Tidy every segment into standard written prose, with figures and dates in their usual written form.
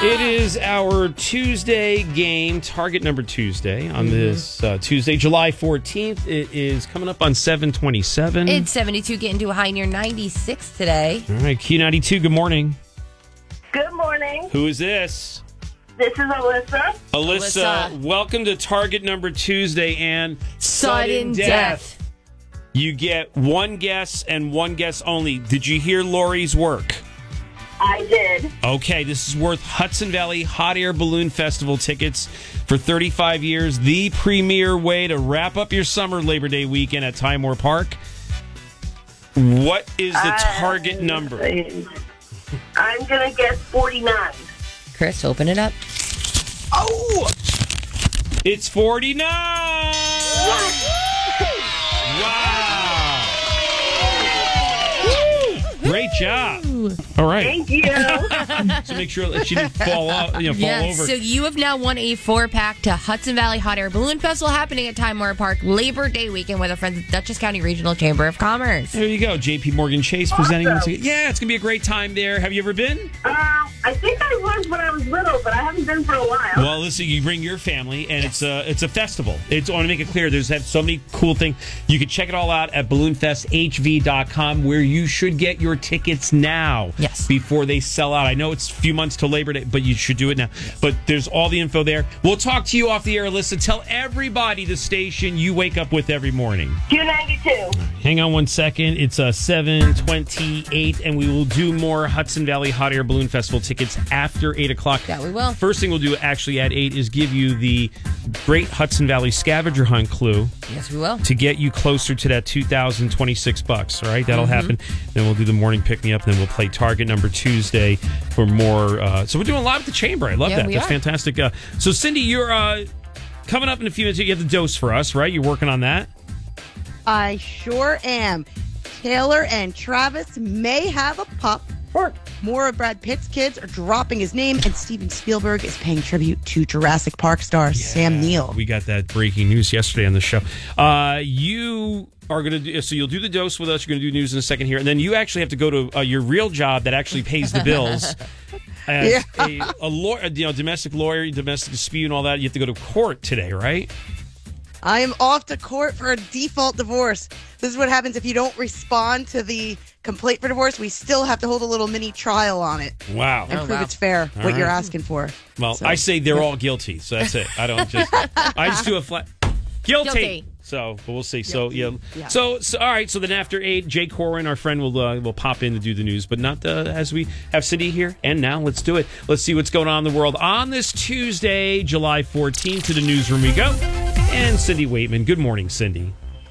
It is our Tuesday game, Target Number Tuesday, on this Tuesday, July 14th. It is coming up on 7/27. It's 72, getting to a high near 96 today. All right, Q92, good morning. Good morning. Who is this? This is Alyssa. Alyssa, welcome to Target Number Tuesday and Sudden death. You get one guess and one guess only. Did you hear Lori's work? I did. Okay, this is worth Hudson Valley Hot Air Balloon Festival tickets for 35 years. The premier way to wrap up your summer Labor Day weekend at Timemore Park. What is the target number? I'm going to guess 49. Chris, open it up. Oh! It's 49! Wow! Great job. All right. Thank you. So make sure that she didn't fall off, fall over. So you have now won a 4-pack to Hudson Valley Hot Air Balloon Festival happening at Timemore Park Labor Day weekend with our friends at Dutchess County Regional Chamber of Commerce. There you go. JP Morgan Chase presenting this. Yeah, it's going to be a great time there. Have you ever been? I think I was when I was little, but I haven't been for a while. Well, listen, you bring your family, and it's a festival. I want to make it clear, there's so many cool things. You can check it all out at balloonfesthv.com, where you should get your tickets now. Yes. Before they sell out. I know it's a few months till Labor Day, but you should do it now. Yes. But there's all the info there. We'll talk to you off the air, Alyssa. Tell everybody the station you wake up with every morning. Q92. Hang on one second. It's 7:28, and we will do more Hudson Valley Hot Air Balloon Festival tickets after 8 o'clock. Yeah, we will. First thing we'll do actually at 8 is give you the Great Hudson Valley Scavenger Hunt clue. Yes, we will. To get you closer to that $2,026. All right, that'll happen. Then we'll do the morning pick-me-up, then we'll play Target Number Tuesday for more. So we're doing a lot at the Chamber. I love that. That's fantastic. So, Cindy, you're coming up in a few minutes. You have the dose for us, right? You're working on that? I sure am. Taylor and Travis may have a pup. More of Brad Pitt's kids are dropping his name, and Steven Spielberg is paying tribute to Jurassic Park star Sam Neill. We got that breaking news yesterday on the show. You are going to do, so you'll do the dose with us. You're going to do news in a second here, and then you actually have to go to your real job that actually pays the bills. As a lawyer, domestic lawyer, domestic dispute, and all that. You have to go to court today, right? I am off to court for a default divorce. This is what happens if you don't respond to the complaint for divorce. We still have to hold a little mini trial on it. Wow. And prove it's fair, what you're asking for. Well, I say they're all guilty, so that's it. I just do a flat guilty. So, but we'll see. So, yeah. So, all right. So then after 8, Jay Corwin, our friend, will pop in to do the news, but not as we have Cindy here. And now let's do it. Let's see what's going on in the world on this Tuesday, July 14th. To the newsroom we go. And Cindy Waitman. Good morning, Cindy.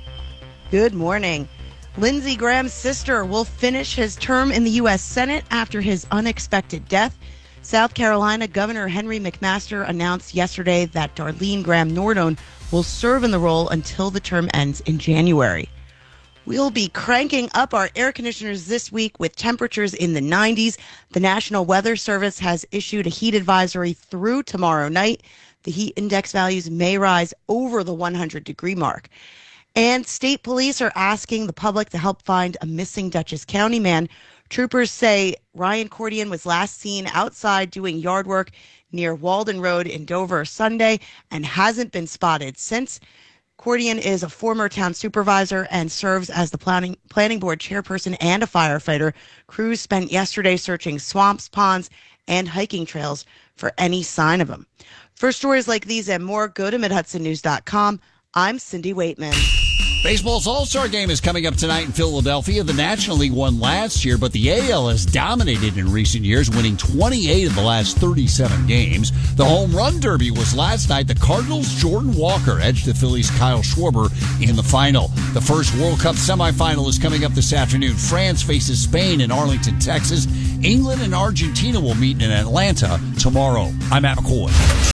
Good morning. Lindsey Graham's sister will finish his term in the U.S. Senate after his unexpected death. South Carolina Governor Henry McMaster announced yesterday that Darlene Graham Nordone will serve in the role until the term ends in January. We'll be cranking up our air conditioners this week with temperatures in the 90s. The National Weather Service has issued a heat advisory through tomorrow night. The heat index values may rise over the 100-degree mark. And state police are asking the public to help find a missing Dutchess County man. Troopers say Ryan Cordian was last seen outside doing yard work near Walden Road in Dover Sunday and hasn't been spotted since. Cordian is a former town supervisor and serves as the planning board chairperson and a firefighter. Crews spent yesterday searching swamps, ponds, and hiking trails for any sign of him. For stories like these and more, go to MidHudsonNews.com. I'm Cindy Waitman. Baseball's All-Star Game is coming up tonight in Philadelphia. The National League won last year, but the AL has dominated in recent years, winning 28 of the last 37 games. The Home Run Derby was last night. The Cardinals' Jordan Walker edged the Phillies' Kyle Schwarber in the final. The first World Cup semifinal is coming up this afternoon. France faces Spain in Arlington, Texas. England and Argentina will meet in Atlanta tomorrow. I'm Matt McCoy.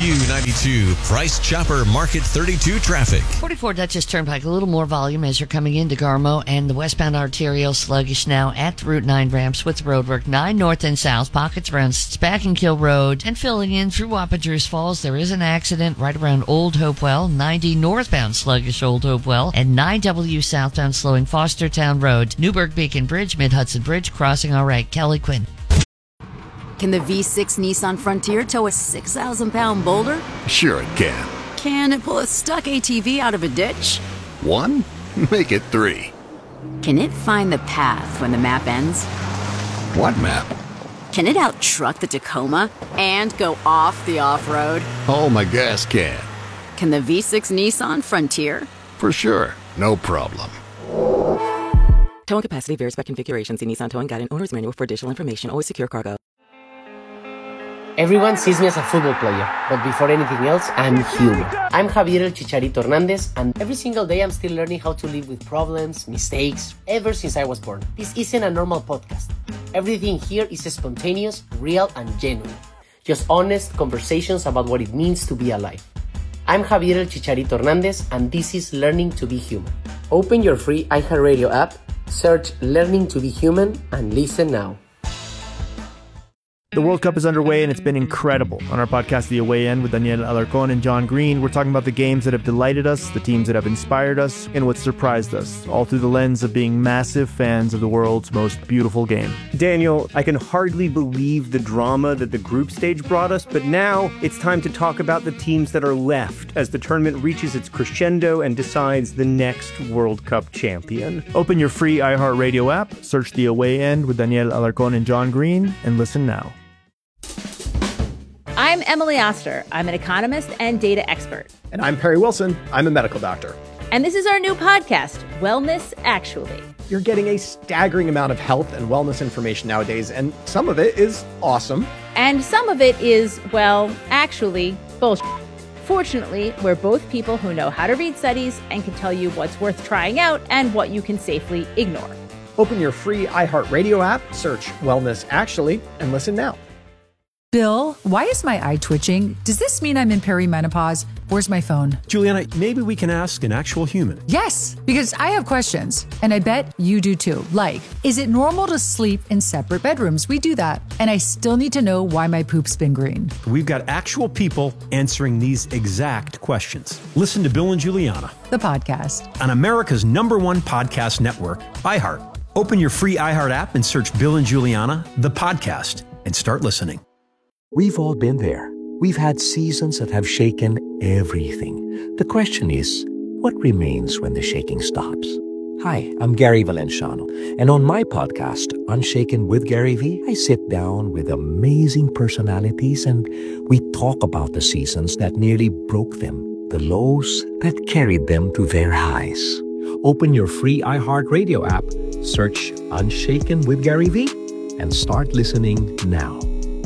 Q92, Price Chopper Market 32 traffic. 44 Dutchess Turnpike, a little more volume as you're coming into Garmo, and the westbound arterial sluggish now at the Route 9 ramps with roadwork 9 north and south, pockets around Spackenkill Road, and filling in through Wappingers Falls. There is an accident right around Old Hopewell, 90 northbound sluggish Old Hopewell, and 9W southbound slowing Fostertown Road, Newburgh Beacon Bridge, Mid-Hudson Bridge, crossing all right. Kelly Quinn. Can the V6 Nissan Frontier tow a 6,000-pound boulder? Sure it can. Can it pull a stuck ATV out of a ditch? 1? Make it 3. Can it find the path when the map ends? What map? Can it out-truck the Tacoma and go off the off-road? Oh, my gas can. Can the V6 Nissan Frontier? For sure. No problem. Towing capacity varies by configuration. See Nissan Towing Guide and Owner's Manual for additional information. Always secure cargo. Everyone sees me as a football player, but before anything else, I'm human. I'm Javier El Chicharito Hernandez, and every single day I'm still learning how to live with problems, mistakes, ever since I was born. This isn't a normal podcast. Everything here is spontaneous, real, and genuine. Just honest conversations about what it means to be alive. I'm Javier El Chicharito Hernandez, and this is Learning to be Human. Open your free iHeartRadio app, search Learning to be Human, and listen now. The World Cup is underway, and it's been incredible. On our podcast, The Away End, with Daniel Alarcón and John Green, we're talking about the games that have delighted us, the teams that have inspired us, and what surprised us, all through the lens of being massive fans of the world's most beautiful game. Daniel, I can hardly believe the drama that the group stage brought us, but now it's time to talk about the teams that are left as the tournament reaches its crescendo and decides the next World Cup champion. Open your free iHeartRadio app, search The Away End with Daniel Alarcón and John Green, and listen now. I'm Emily Oster. I'm an economist and data expert. And I'm Perry Wilson. I'm a medical doctor. And this is our new podcast, Wellness Actually. You're getting a staggering amount of health and wellness information nowadays, and some of it is awesome. And some of it is, well, actually, bullshit. Fortunately, we're both people who know how to read studies and can tell you what's worth trying out and what you can safely ignore. Open your free iHeartRadio app, search Wellness Actually, and listen now. Bill, why is my eye twitching? Does this mean I'm in perimenopause? Where's my phone? Juliana, maybe we can ask an actual human. Yes, because I have questions, and I bet you do too. Like, is it normal to sleep in separate bedrooms? We do that. And I still need to know why my poop's been green. We've got actual people answering these exact questions. Listen to Bill and Juliana, the podcast, on America's #1 podcast network, iHeart. Open your free iHeart app and search Bill and Juliana, the podcast, and start listening. We've all been there. We've had seasons that have shaken everything. The question is, what remains when the shaking stops? Hi, I'm Gary Valenciano, and on my podcast, Unshaken with Gary V, I sit down with amazing personalities and we talk about the seasons that nearly broke them, the lows that carried them to their highs. Open your free iHeartRadio app, search Unshaken with Gary V, and start listening now.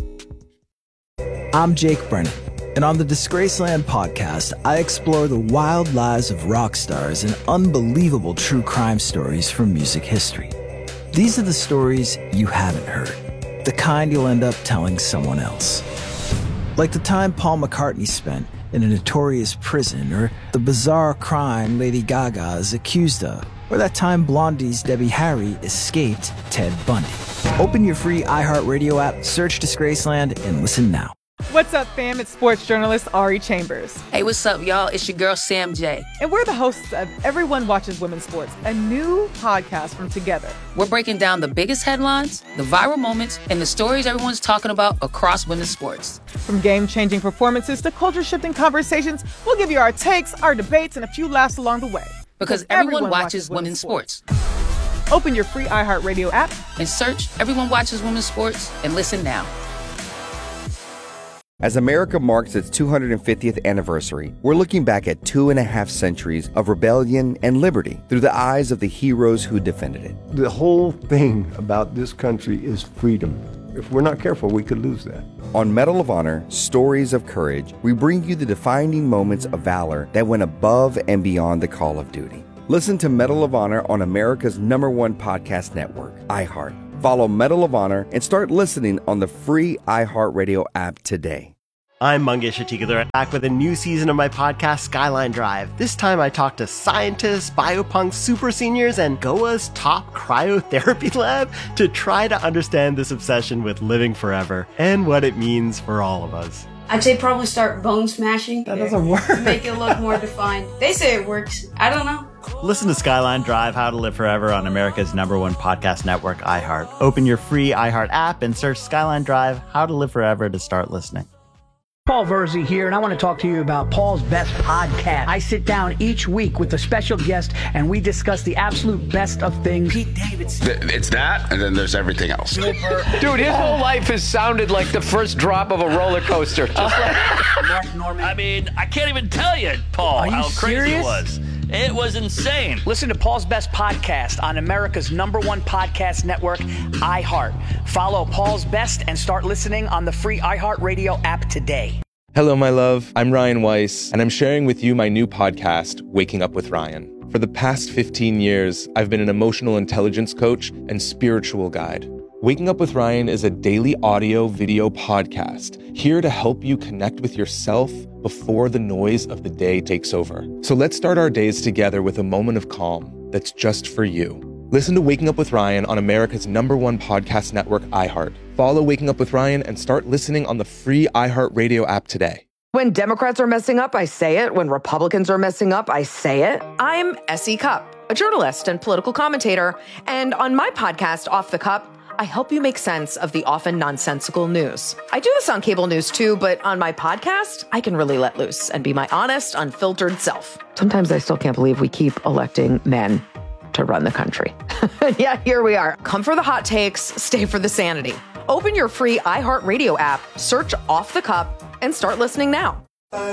I'm Jake Brennan, and on the Disgraceland podcast, I explore the wild lives of rock stars and unbelievable true crime stories from music history. These are the stories you haven't heard, the kind you'll end up telling someone else. Like the time Paul McCartney spent in a notorious prison, or the bizarre crime Lady Gaga is accused of, or that time Blondie's Debbie Harry escaped Ted Bundy. Open your free iHeartRadio app, search Disgraceland, and listen now. What's up, fam? It's sports journalist Ari Chambers. Hey, what's up, y'all? It's your girl, Sam J. And we're the hosts of Everyone Watches Women's Sports, a new podcast from Together. We're breaking down the biggest headlines, the viral moments, and the stories everyone's talking about across women's sports. From game-changing performances to culture-shifting conversations, we'll give you our takes, our debates, and a few laughs along the way. Because everyone watches women's sports. Open your free iHeartRadio app and search Everyone Watches Women's Sports and listen now. As America marks its 250th anniversary, we're looking back at 2.5 centuries of rebellion and liberty through the eyes of the heroes who defended it. The whole thing about this country is freedom. If we're not careful, we could lose that. On Medal of Honor, Stories of Courage, we bring you the defining moments of valor that went above and beyond the call of duty. Listen to Medal of Honor on America's #1 podcast network, iHeart. Follow Medal of Honor and start listening on the free iHeartRadio app today. I'm Mangesh Atikadar, back with a new season of my podcast, Skyline Drive. This time I talk to scientists, biopunks, super seniors, and Goa's top cryotherapy lab to try to understand this obsession with living forever and what it means for all of us. I'd say probably start bone smashing. That doesn't work. Make it look more defined. They say it works. I don't know. Listen to Skyline Drive, How to Live Forever on America's #1 podcast network, iHeart. Open your free iHeart app and search Skyline Drive, How to Live Forever to start listening. Paul Verzi here, and I want to talk to you about Paul's Best Podcast. I sit down each week with a special guest, and we discuss the absolute best of things. Pete Davidson. It's that, and then there's everything else. Dude, his whole life has sounded like the first drop of a roller coaster. Just like Mark Norman. I mean, I can't even tell you, Paul, how crazy serious? it was. It was insane. Listen to Paul's Best Podcast on America's #1 podcast network, iHeart. Follow Paul's Best and start listening on the free iHeartRadio app today. Hello, my love. I'm Ryan Weiss, and I'm sharing with you my new podcast, Waking Up with Ryan. For the past 15 years, I've been an emotional intelligence coach and spiritual guide. Waking Up with Ryan is a daily audio-video podcast here to help you connect with yourself before the noise of the day takes over. So let's start our days together with a moment of calm that's just for you. Listen to Waking Up with Ryan on America's #1 podcast network, iHeart. Follow Waking Up with Ryan and start listening on the free iHeartRadio app today. When Democrats are messing up, I say it. When Republicans are messing up, I say it. I'm S.E. Cupp, a journalist and political commentator. And on my podcast, Off the Cup, I help you make sense of the often nonsensical news. I do this on cable news too, but on my podcast, I can really let loose and be my honest, unfiltered self. Sometimes I still can't believe we keep electing men to run the country. Yeah, here we are. Come for the hot takes, stay for the sanity. Open your free iHeartRadio app, search Off the Cup, and start listening now.